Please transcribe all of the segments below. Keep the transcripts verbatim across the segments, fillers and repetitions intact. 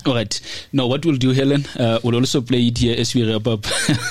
All right. Now, what we'll do, Helen, uh, we'll also play it here as we wrap up.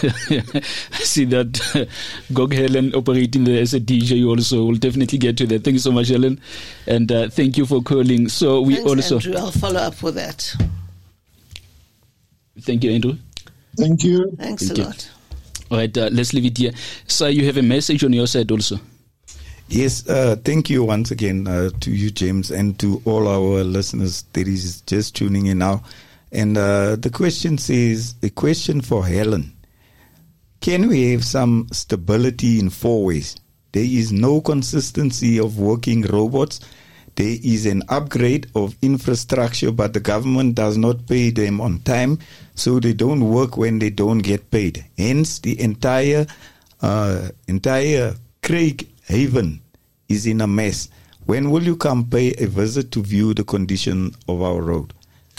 I see that uh, Gog Helen operating there as a D J also. We'll definitely get to that. Thank you so much, Helen. And uh, thank you for calling. So we Thanks, also... Andrew. I'll follow up with that. Thank you, Andrew. Thank you. Thanks Thank a you. lot. All right, uh, let's leave it here. So you have a message on your side also. Yes, uh, thank you once again uh, to you, James, and to all our listeners that is just tuning in now. And uh, the question says, a question for Helen. Can we have some stability in four ways? There is no consistency of working robots. There is an upgrade of infrastructure, but the government does not pay them on time, so they don't work when they don't get paid. Hence, the entire uh, entire Craig Haven is in a mess. When will you come pay a visit to view the condition of our road?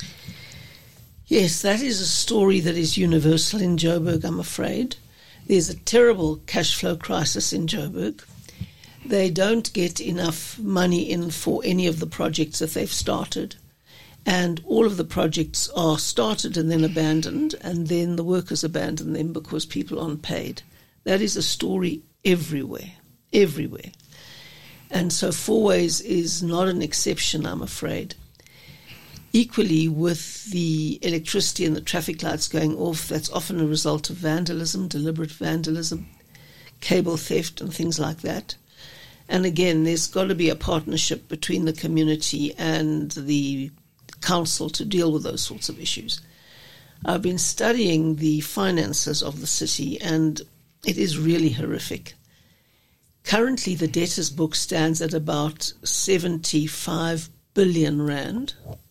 Yes, that is a story that is universal in Joburg, I'm afraid. There's a terrible cash flow crisis in Joburg. They don't get enough money in for any of the projects that they've started. And all of the projects are started and then abandoned, and then the workers abandon them because people aren't paid. That is a story everywhere, everywhere. And so Fourways is not an exception, I'm afraid. Equally, with the electricity and the traffic lights going off, that's often a result of vandalism, deliberate vandalism, cable theft and things like that. And again, there's got to be a partnership between the community and the council to deal with those sorts of issues. I've been studying the finances of the city, and it is really horrific. Currently, the debtors book stands at about seventy-five billion rand.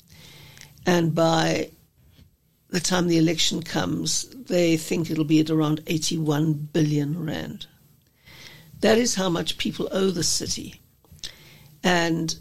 And by the time the election comes, they think it'll be at around eighty-one billion rand. That is how much people owe the city. And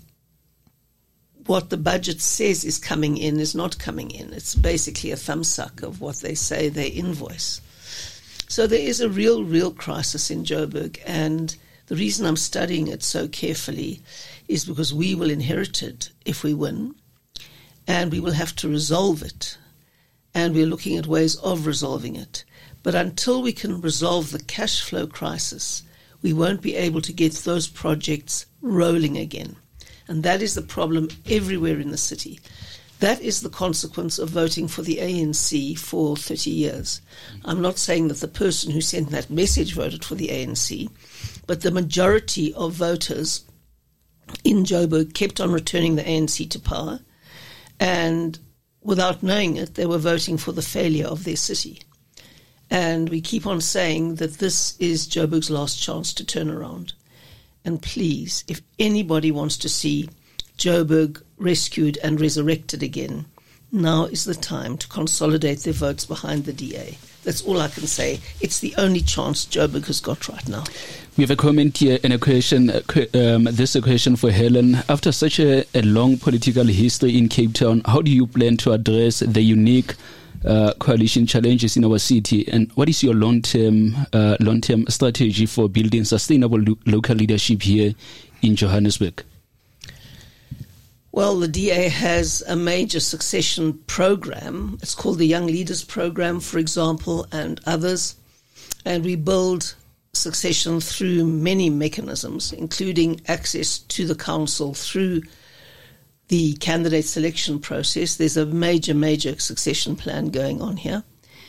what the budget says is coming in is not coming in. It's basically a thumbsuck of what they say they invoice. So there is a real, real crisis in Joburg. And the reason I'm studying it so carefully is because we will inherit it if we win. And we will have to resolve it. And we're looking at ways of resolving it. But until we can resolve the cash flow crisis, we won't be able to get those projects rolling again. And that is the problem everywhere in the city. That is the consequence of voting for the A N C for thirty years. I'm not saying that the person who sent that message voted for the A N C, but the majority of voters in Joburg kept on returning the A N C to power, and without knowing it, they were voting for the failure of their city. And we keep on saying that this is Joburg's last chance to turn around. And please, if anybody wants to see Joburg rescued and resurrected again, now is the time to consolidate their votes behind the D A. That's all I can say. It's the only chance Joburg has got right now. We have a comment here and a question. Um, this is a question for Helen. After such a, a long political history in Cape Town, how do you plan to address the unique uh, coalition challenges in our city? And what is your long-term uh, long-term strategy for building sustainable lo- local leadership here in Johannesburg? Well, the D A has a major succession program. It's called the Young Leaders Program, for example, and others. And we build succession through many mechanisms, including access to the council through the candidate selection process. There's a major, major succession plan going on here.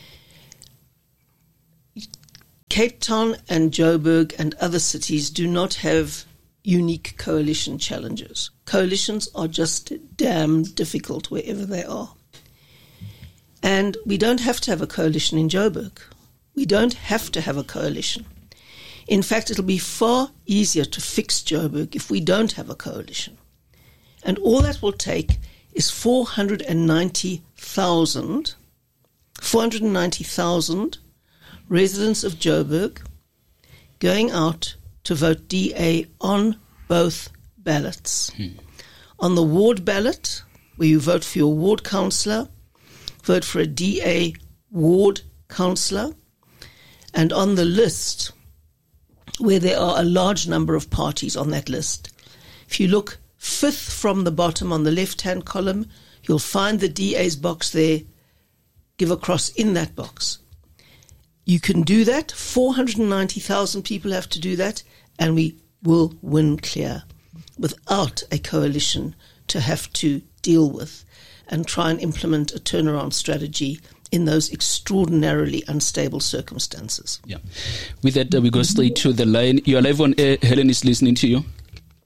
Cape Town and Joburg and other cities do not have unique coalition challenges. Coalitions are just damn difficult wherever they are. And we don't have to have a coalition in Joburg. We don't have to have a coalition. In fact, it'll be far easier to fix Joburg if we don't have a coalition. And all that will take is four hundred ninety thousand, four hundred ninety thousand residents of Joburg going out to vote D A on both ballots. Hmm. On the ward ballot, where you vote for your ward councillor, vote for a D A ward councillor, and on the list, where there are a large number of parties on that list, if you look fifth from the bottom on the left-hand column, you'll find the D A's box there. Give a cross in that box. You can do that. four hundred ninety thousand people have to do that, and we will win clear without a coalition to have to deal with and try and implement a turnaround strategy in those extraordinarily unstable circumstances. Yeah. With that, uh, we go straight to the line. You're live on air. Helen is listening to you.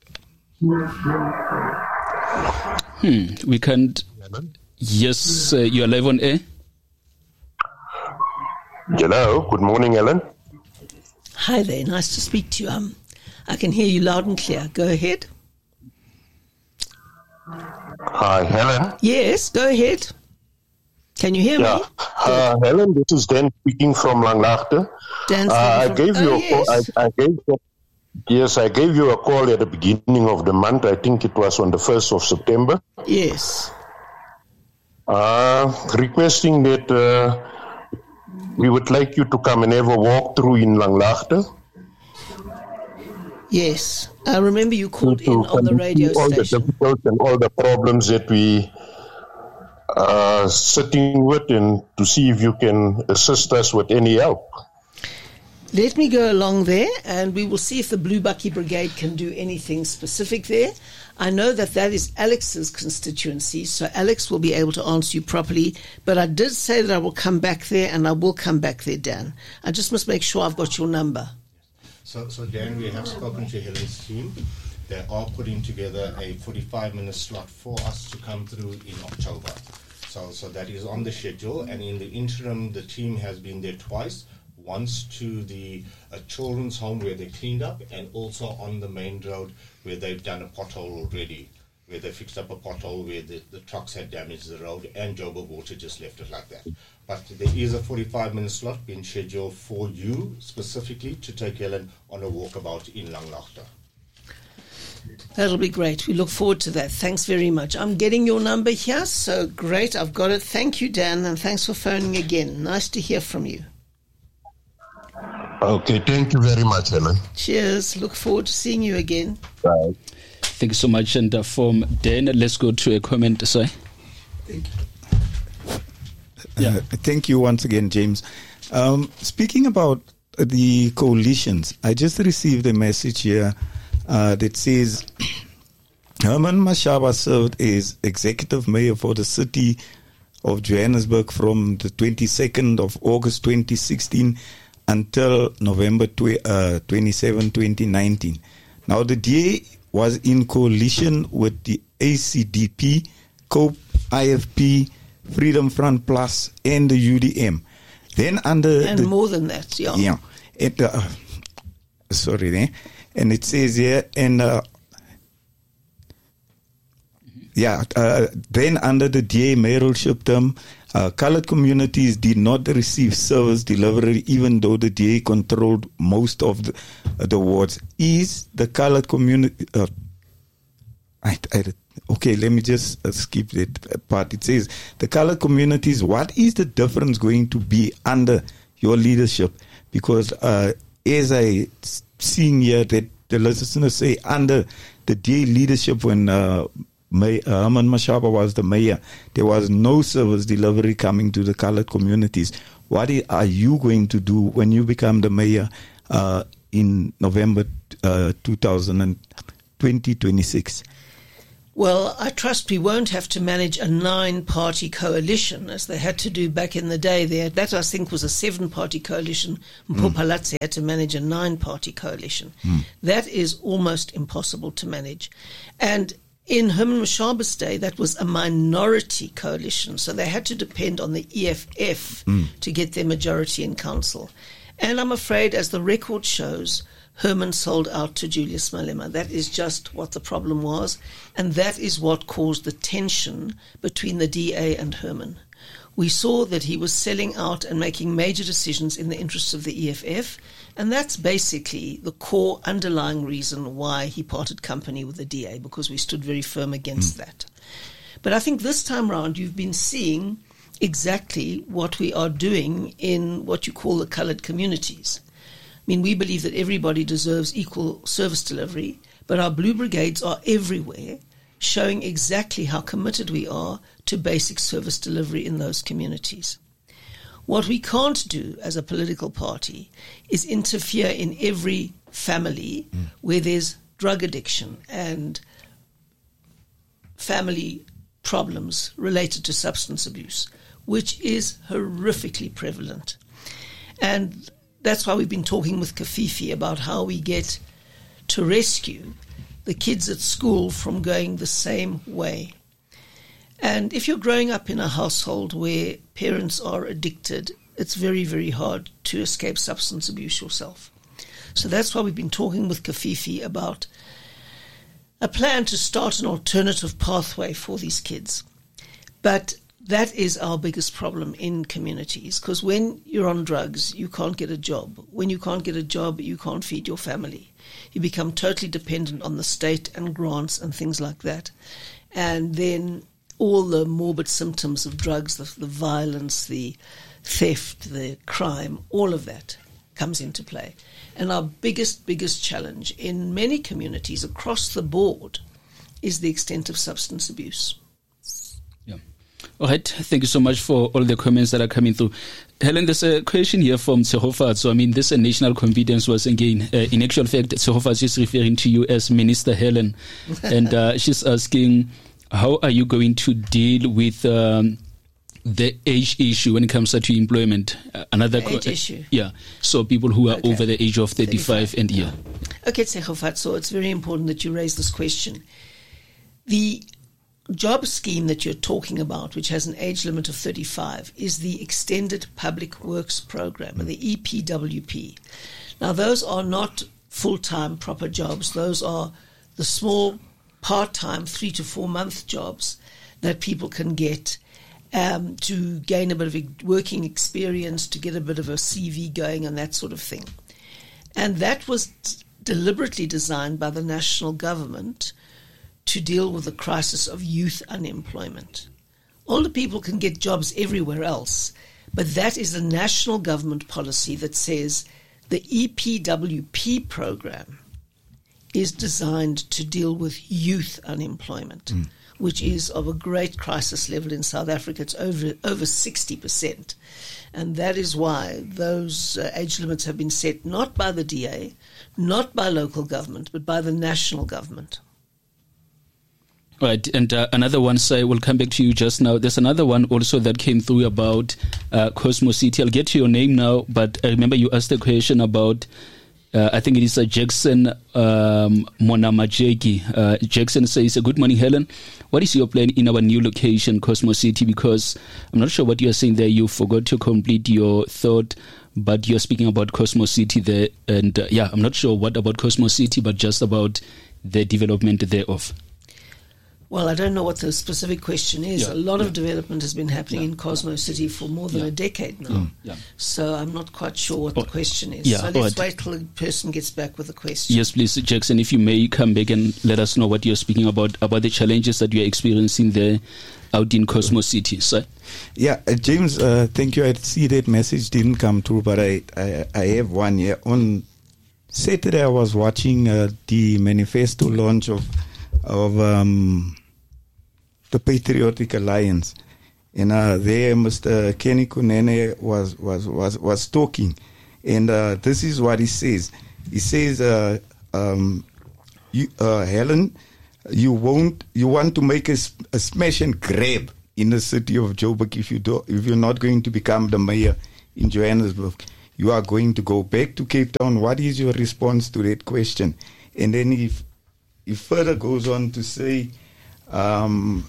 Hmm. We can't. Yes, uh, you're live on air. Hello. Good morning, Ellen. Hi there. Nice to speak to you. Um, I can hear you loud and clear. Go ahead. Hi, Helen. Yes, go ahead. Can you hear yeah. me? Uh, Helen, this is Dan speaking from Langlaagte. Dan uh, I from, gave oh, you a yes. call. I, I gave you, yes, I gave you a call at the beginning of the month. I think it was on the first of September. Yes. Uh, requesting that uh, we would like you to come and have a walkthrough in Langlaagte. Yes. I remember you called to in on the radio all station. the difficulties and all the problems that we are sitting with, and to see if you can assist us with any help. Let me go along there, and we will see if the Blue Bucky Brigade can do anything specific there. I know that that is Alex's constituency, so Alex will be able to answer you properly. But I did say that I will come back there, and I will come back there, Dan. I just must make sure I've got your number. So, so Dan, we have spoken to Helen's team. They are putting together a forty-five minute slot for us to come through in October. So, so that is on the schedule. And in the interim, the team has been there twice. Once to the uh, children's home where they cleaned up, and also on the main road where they've done a pothole already, where they fixed up a pothole where the, the trucks had damaged the road, and Joburg Water just left it like that. But there is a forty-five minute slot being scheduled for you specifically to take Helen on a walkabout in Langlaagte. That'll be great. We look forward to that. Thanks very much. I'm getting your number here, so great. I've got it. Thank you, Dan, and thanks for phoning again. Nice to hear from you. Okay, thank you very much, Helen. Cheers. Look forward to seeing you again. Bye. Thank you so much. And uh, from Dan, let's go to a comment. Sorry. Thank you. Yeah. Uh, thank you once again, James. Um, speaking about the coalitions, I just received a message here uh, that says Herman Mashaba served as executive mayor for the city of Johannesburg from the twenty-second of August twenty sixteen until November twenty-seventh, twenty nineteen. Now, the D A was in coalition with the A C D P, COPE, I F P, Freedom Front Plus, and the U D M. Then under and the, more than that, yeah. Yeah. It, uh, sorry, eh? And it says here, and uh, yeah, uh, then under the D A mayoralship term, uh, colored communities did not receive service delivery, even though the D A controlled most of the, uh, the wards. Is the colored community... Uh, I, I, okay, let me just uh, skip that part. It says, the colored communities, what is the difference going to be under your leadership? Because uh, as I seeing here that the listeners say, under the D A leadership when uh, May, uh, Herman Mashaba was the mayor, there was no service delivery coming to the colored communities. What are you going to do when you become the mayor uh, in November uh, twenty twenty-six? Well, I trust we won't have to manage a nine-party coalition, as they had to do back in the day. There, that I think was a seven-party coalition. Mpopalatse mm. had to manage a nine-party coalition. Mm. That is almost impossible to manage. And in Herman Mashaba's day, that was a minority coalition, so they had to depend on the E F F mm. to get their majority in council. And I'm afraid, as the record shows, Herman sold out to Julius Malema. That is just what the problem was, and that is what caused the tension between the D A and Herman. We saw that he was selling out and making major decisions in the interests of the E F F, and that's basically the core underlying reason why he parted company with the D A, because we stood very firm against mm. that. But I think this time round you've been seeing exactly what we are doing in what you call the coloured communities. I mean, we believe that everybody deserves equal service delivery, but our blue brigades are everywhere showing exactly how committed we are to basic service delivery in those communities. What we can't do as a political party is interfere in every family mm. where there's drug addiction and family problems related to substance abuse, which is horrifically prevalent. And that's why we've been talking with Kafifi about how we get to rescue the kids at school from going the same way. And if you're growing up in a household where parents are addicted, it's very, very hard to escape substance abuse yourself. So that's why we've been talking with Kafifi about a plan to start an alternative pathway for these kids. But that is our biggest problem in communities, because when you're on drugs, you can't get a job. When you can't get a job, you can't feed your family. You become totally dependent on the state and grants and things like that. And then all the morbid symptoms of drugs, the, the violence, the theft, the crime, all of that comes into play. And our biggest, biggest challenge in many communities across the board is the extent of substance abuse. Yeah. All right. Thank you so much for all the comments that are coming through. Helen, there's a question here from Tshegofatso. So, I mean, this uh, national competence was again, uh, in actual fact, Tshegofatso is referring to you as Minister Helen. And uh, she's asking, how are you going to deal with um, the age issue when it comes to employment? Uh, another age co- issue. Yeah. So people who are Okay. over the age of thirty-five, thirty-five. And yeah. Okay, Tshegofatso, it's very important that you raise this question. The job scheme that you're talking about, which has an age limit of thirty-five, is the Extended Public Works Program, mm. the E P W P. Now, those are not full-time proper jobs. Those are the small part-time three to four month jobs that people can get um, to gain a bit of a working experience, to get a bit of a C V going and that sort of thing. And that was d- deliberately designed by the national government to deal with the crisis of youth unemployment. Older people can get jobs everywhere else, but that is a national government policy that says the E P W P program is designed to deal with youth unemployment, mm. which is of a great crisis level in South Africa. It's over over sixty percent. And that is why those uh, age limits have been set not by the D A, not by local government, but by the national government. Right, and uh, another one, say, we'll come back to you just now. There's another one also that came through about uh, Cosmo City. I'll get to your name now, but I remember you asked a question about Uh, I think it is uh, Jackson um, Monamajeki. Uh, Jackson says, good morning, Helen. What is your plan in our new location, Cosmo City? Because I'm not sure what you are saying there. You forgot to complete your thought, but you're speaking about Cosmo City there. And uh, yeah, I'm not sure what about Cosmo City, but just about the development thereof. Well, I don't know what the specific question is. Yeah, a lot yeah. of development has been happening Yeah. in Cosmo City for more than Yeah. a decade now. Mm. Yeah. So I'm not quite sure what Oh, the question is. yeah, so let's alright. wait till the person gets back with the question. Yes, please, Jackson, if you may come back and let us know what you're speaking about, about the challenges that you're experiencing there out in Cosmo City. So, Yeah, uh, James, uh, thank you. I see that message didn't come through, but I, I, I have one here. On Saturday, I was watching uh, the manifesto launch of of um, the Patriotic Alliance. And uh, there, Mister Kenny Kunene was, was, was, was talking. And uh, this is what he says. He says, uh, um, you, uh, Helen, you won't, you want to make a, a smash and grab in the city of Joburg if you do, if you're not going to become the mayor in Johannesburg. You are going to go back to Cape Town. What is your response to that question? And then he, he further goes on to say, um,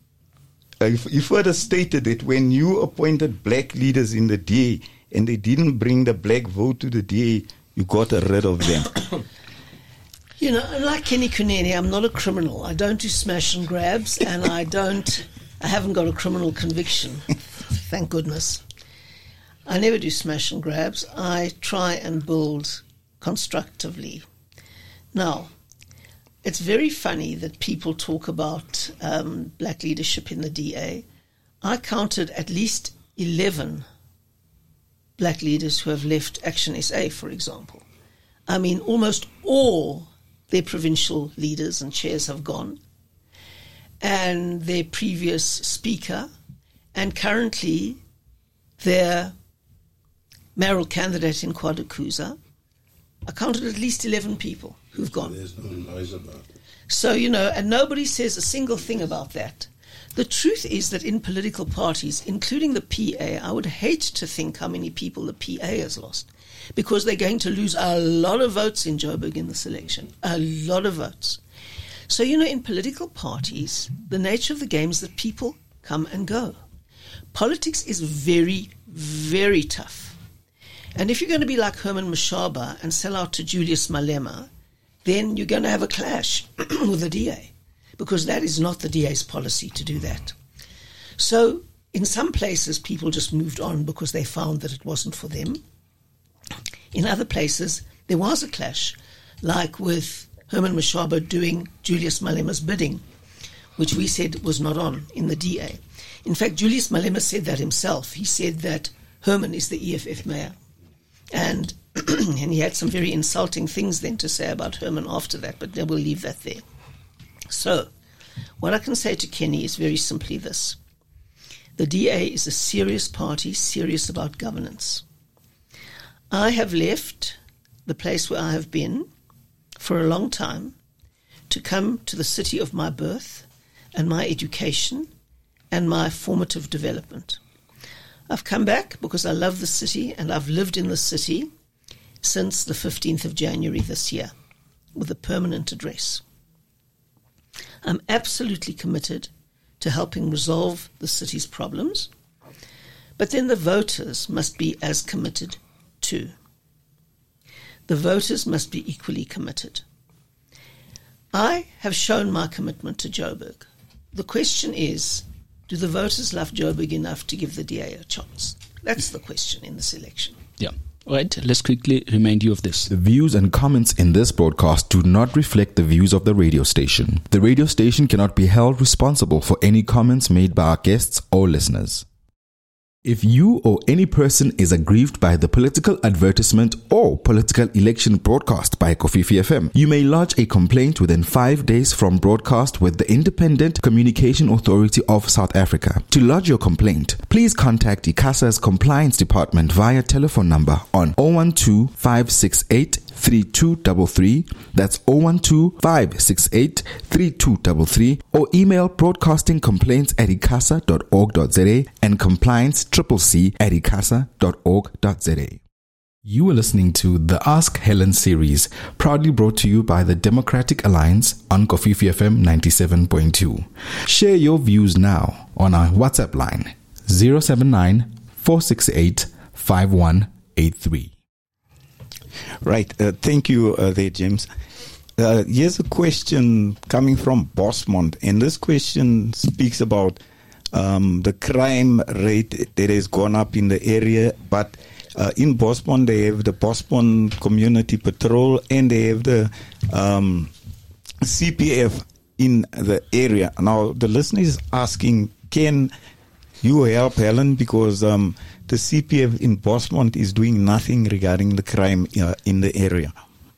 he further stated that when you appointed black leaders in the D A and they didn't bring the black vote to the D A, you got rid of them. You know, like Kenny Kunene, I'm not a criminal. I don't do smash and grabs, and I don't, I haven't got a criminal conviction. Thank goodness. I never do smash and grabs. I try and build constructively. Now, it's very funny that people talk about um, black leadership in the D A. I counted at least eleven black leaders who have left Action S A, for example. I mean, almost all their provincial leaders and chairs have gone. and their previous speaker, and currently their mayoral candidate in Quadacooza. I counted at least eleven people who've gone. There's no noise about it. So, you know, and nobody says a single thing about that. The truth is that in political parties, including the P A, I would hate to think how many people the P A has lost, because they're going to lose a lot of votes in Joburg in this election, a lot of votes. So, you know, in political parties, the nature of the game is that people come and go. Politics is very, very tough. And if you're going to be like Herman Mashaba and sell out to Julius Malema, then you're going to have a clash with the D A, because that is not the D A's policy to do that. So in some places, people just moved on because they found that it wasn't for them. In other places, there was a clash, like with Herman Mashaba doing Julius Malema's bidding, which we said was not on in the D A. In fact, Julius Malema said that himself. He said that Herman is the E F F mayor. And and he had some very insulting things then to say about Herman after that, but we'll leave that there. So, what I can say to Kenny is very simply this. The D A is a serious party, serious about governance. I have left the place where I have been for a long time to come to the city of my birth and my education and my formative development. I've come back because I love the city, and I've lived in the city since the fifteenth of January this year with a permanent address. I'm absolutely committed to helping resolve the city's problems, but then the voters must be as committed too. The voters must be equally committed. I have shown my commitment to Joburg. The question is, do the voters love Joburg enough to give the D A a chance? That's the question in this election. Yeah. All right, let's quickly remind you of this. The views and comments in this broadcast do not reflect the views of the radio station. The radio station cannot be held responsible for any comments made by our guests or listeners. If you or any person is aggrieved by the political advertisement or political election broadcast by Kofifi F M, you may lodge a complaint within five days from broadcast with the Independent Communication Authority of South Africa. To lodge your complaint, please contact ICASA's Compliance Department via telephone number on zero one two, five six eight, three two three three, that's zero one two, five six eight, three two three three, or email broadcasting complaints at icasa dot org dot za and compliance triple C at icasa dot org dot za. You are listening to the Ask Helen series, proudly brought to you by the Democratic Alliance on Kofifi F M ninety-seven point two. Share your views now on our WhatsApp line zero seven nine, four six eight, five one eight three. Right. Uh, thank you uh, there, James. Uh, here's a question coming from Bosmont, and this question speaks about um, the crime rate that has gone up in the area. But uh, in Bosmont, they have the Bosmont Community Patrol, and they have the um, C P F in the area. Now, the listener is asking, can you help Helen? Because um, the C P F in Bosmont is doing nothing regarding the crime uh, in the area.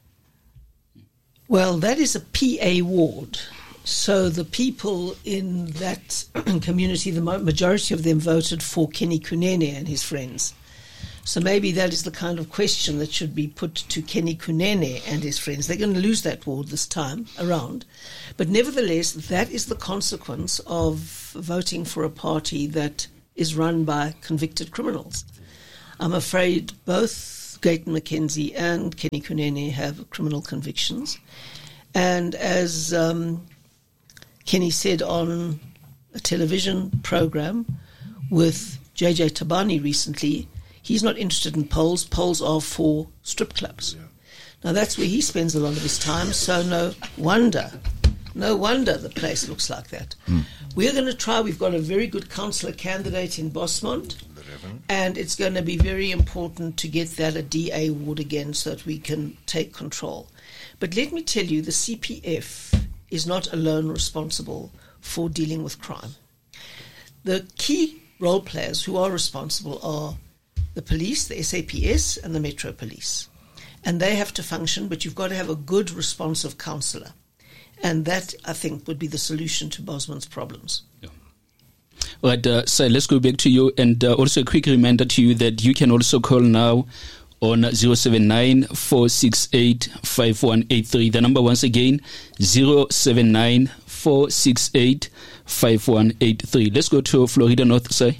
Well, that is a P A ward. So the people in that community, the majority of them voted for Kenny Kunene and his friends. So maybe that is the kind of question that should be put to Kenny Kunene and his friends. They're going to lose that ward this time around. But nevertheless, that is the consequence of voting for a party that is run by convicted criminals. I'm afraid both Gayton McKenzie and Kenny Kunene have criminal convictions. And as um, Kenny said on a television program with J J Tabani recently, he's not interested in polls. Polls are for strip clubs. Yeah. Now, that's where he spends a lot of his time, so no wonder, no wonder the place looks like that. Mm. We're going to try. We've got a very good councillor candidate in Bosmont, and it's going to be very important to get that a D A ward again so that we can take control. But let me tell you, the C P F is not alone responsible for dealing with crime. The key role players who are responsible are the police, the S A P S, and the Metro Police. And they have to function, but you've got to have a good, responsive councillor. And that, I think, would be the solution to Bosman's problems. Yeah. All right, uh, so let's go back to you. And uh, also a quick reminder to you that you can also call now on zero seven nine, four six eight, five one eight three. The number once again, zero seven nine, four six eight, five one eight three. Let's go to Florida North, sir.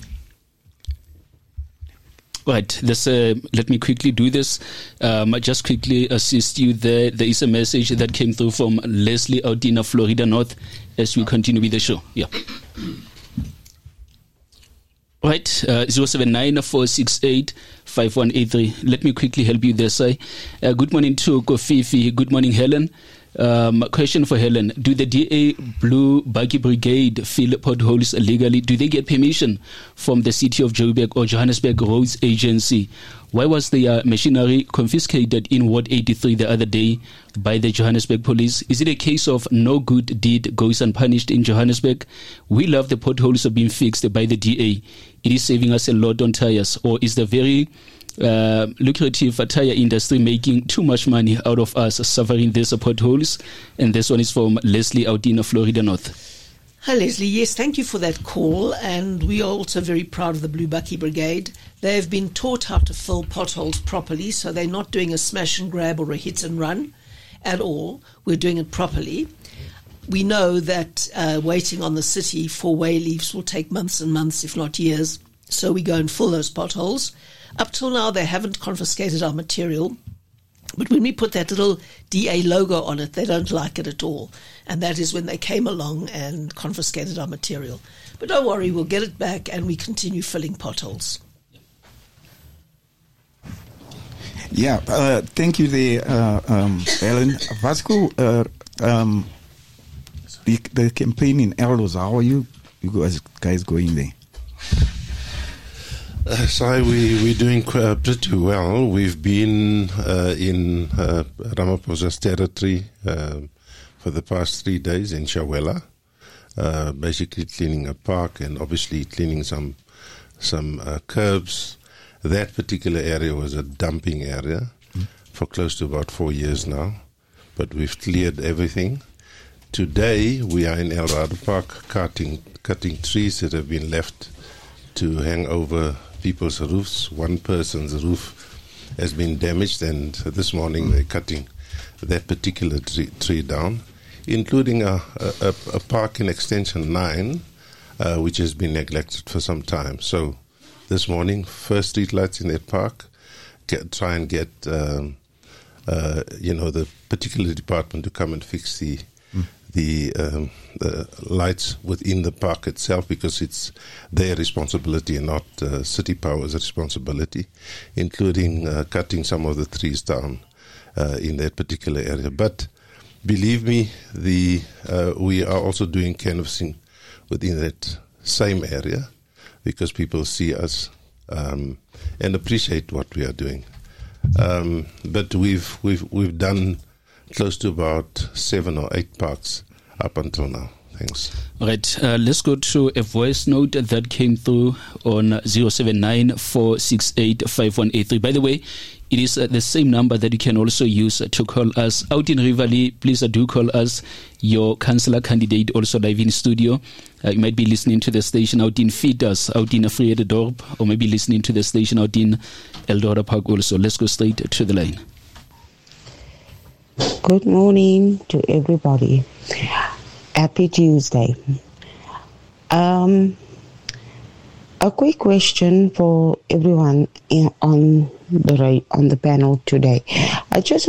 Right, let's, uh, let me quickly do this. Um, just quickly assist you there. There is a message that came through from Leslie out in Florida North as we continue with the show. Yeah. Right, uh, zero seven nine, four six eight, five one eight three. Let me quickly help you there, sir. Uh, good morning to Kofifi. Good morning, Helen. Um, question for Helen. Do the D A Blue Bakkie Brigade fill potholes legally? Do they get permission from the City of Joburg or Johannesburg Roads Agency? Why was the uh, machinery confiscated in Ward eighty-three the other day by the Johannesburg police? Is it a case of no good deed goes unpunished in Johannesburg? We love the potholes being fixed by the D A. It is saving us a lot on tires. Or is the very uh, lucrative tire industry making too much money out of us suffering these potholes? And this one is from Leslie out in Florida North. Hi, Leslie. Yes, thank you for that call. And we are also very proud of the Blue Bakkie Brigade. They have been taught how to fill potholes properly, so they're not doing a smash and grab or a hit and run at all. We're doing it properly. We know that uh, waiting on the city for way leaves will take months and months, if not years. So we go and fill those potholes. Up till now, they haven't confiscated our material. But when we put that little D A logo on it, they don't like it at all. And that is when they came along and confiscated our material. But don't worry, we'll get it back and we continue filling potholes. Yeah, uh, thank you there, uh, um, Helen. Vasco, uh, um, the, the campaign in Eldos, how are you, you guys, guys going there? Uh, so we, we're doing uh, pretty well. We've been uh, in uh, Ramaphosa's territory uh, for the past three days in Shawela, uh, basically cleaning a park and obviously cleaning some some uh, curbs. That particular area was a dumping area mm. for close to about four years now, but we've cleared everything. Today we are in El Rado Park cutting, cutting trees that have been left to hang over people's roofs. One person's roof has been damaged, and this morning mm. they're cutting that particular tree, tree down, including a, a, a park in Extension nine, uh, which has been neglected for some time. So this morning, first street lights in that park, get, try and get um, uh, you know, the particular department to come and fix the mm. the, um, the lights within the park itself, because it's their responsibility and not uh, City Power's responsibility, including uh, cutting some of the trees down uh, in that particular area. But believe me, the uh, we are also doing canvassing within that same area, because people see us um, and appreciate what we are doing. Um, but we've we've we've done close to about seven or eight parks up until now. Thanks. All right, uh, let's go to a voice note that came through on zero seven nine, four six eight, five one eight three. By the way, it is uh, the same number that you can also use uh, to call us out in Rivali. Please uh, do call us. Your councillor candidate also live in studio. Uh, you might be listening to the station out in Fitas, out in Vredendorp, or maybe listening to the station out in Eldora Park also. Let's go straight to the line. Good morning to everybody. Happy Tuesday. Um, a quick question for everyone in, on the on the panel today. I just